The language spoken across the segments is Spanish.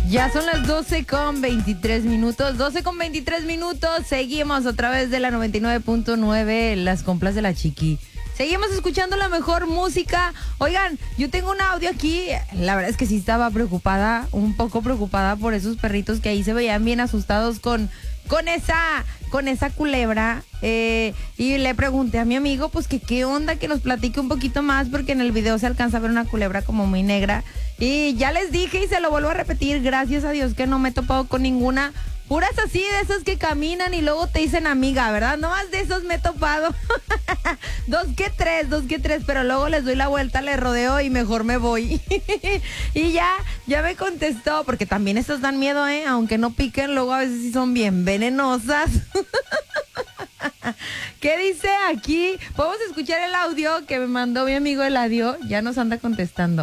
Ya son las 12:23. 12:23. Seguimos a través de la 99.9, las compras de la Chiqui. Seguimos escuchando la mejor música. Oigan, yo tengo un audio aquí. La verdad es que sí estaba preocupada, un poco preocupada por esos perritos que ahí se veían bien asustados con esa culebra. Y le pregunté a mi amigo, pues que qué onda, que nos platique un poquito más, porque en el video se alcanza a ver una culebra como muy negra. Y ya les dije y se lo vuelvo a repetir, gracias a Dios que no me he topado con ninguna. Puras así, de esas que caminan y luego te dicen amiga, ¿verdad? No más de esos me he topado. dos que tres, pero luego les doy la vuelta, les rodeo y mejor me voy. Y ya me contestó, porque también estos dan miedo, aunque no piquen, luego a veces sí son bien venenosas. ¿Qué dice aquí? Podemos escuchar el audio que me mandó mi amigo Eladio, ya nos anda contestando.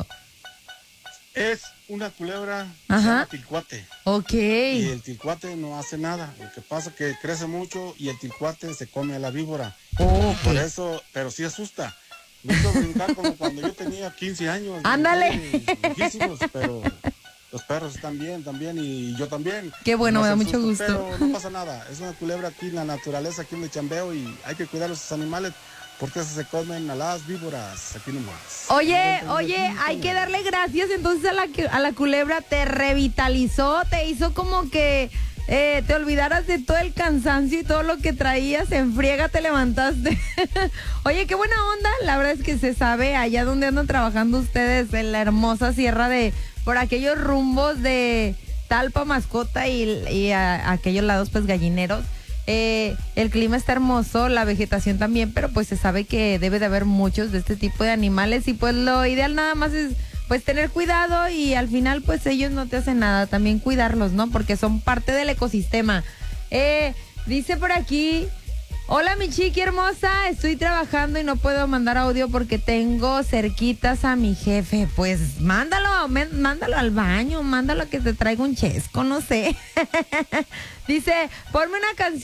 Es una culebra que se llama tilcuate. Ok. Y el tilcuate no hace nada. Lo que pasa es que crece mucho y el tilcuate se come a la víbora. Okay. Por eso, pero sí asusta. Me hizo brincar como cuando yo tenía 15 años. ¡Ándale! Muchísimos, pero los perros están bien también y yo también. Qué bueno, me da mucho gusto. Pero no pasa nada. Es una culebra aquí en la naturaleza, aquí en el Chambeo, y hay que cuidar a esos animales porque se comen a las víboras aquí nomás. Oye, hay que darle gracias entonces a la culebra. Te revitalizó, te hizo como que te olvidaras de todo el cansancio y todo lo que traías, en friega te levantaste. Oye, qué buena onda, la verdad es que se sabe allá donde andan trabajando ustedes, en la hermosa sierra por aquellos rumbos de Talpa, Mascota y a aquellos lados pues gallineros. El clima está hermoso, la vegetación también, pero pues se sabe que debe de haber muchos de este tipo de animales y pues lo ideal nada más es pues tener cuidado y al final pues ellos no te hacen nada, también cuidarlos, ¿no? Porque son parte del ecosistema. Dice por aquí, hola mi chiqui hermosa, estoy trabajando y no puedo mandar audio porque tengo cerquitas a mi jefe. Pues mándalo al baño, mándalo a que te traiga un chesco, no sé. Dice, ponme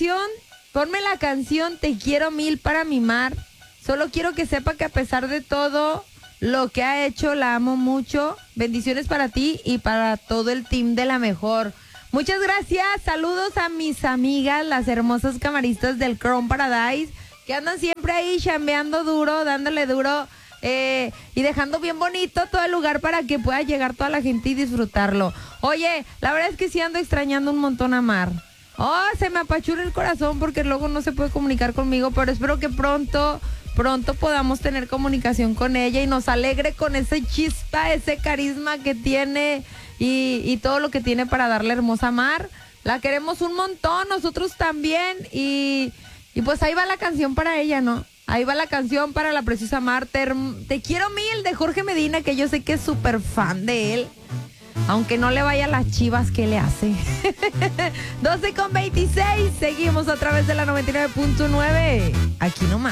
la canción Te quiero mil para mimar. Solo quiero que sepa que a pesar de todo lo que ha hecho, la amo mucho. Bendiciones para ti y para todo el team de La Mejor. Muchas gracias, saludos a mis amigas, las hermosas camaristas del Chrome Paradise, que andan siempre ahí chambeando duro, dándole duro y dejando bien bonito todo el lugar para que pueda llegar toda la gente y disfrutarlo. Oye, la verdad es que sí ando extrañando un montón a Mar. Oh, se me apachura el corazón porque luego no se puede comunicar conmigo, pero espero que pronto podamos tener comunicación con ella y nos alegre con ese chispa, ese carisma que tiene y todo lo que tiene para darle hermosa Mar. La queremos un montón, nosotros también y pues ahí va la canción para ella, ¿no? Ahí va la canción para la preciosa Mar. Te quiero mil, de Jorge Medina, que yo sé que es súper fan de él. Aunque no le vaya a las Chivas, ¿qué le hace? 12:26, seguimos a través de la 99.9. Aquí nomás.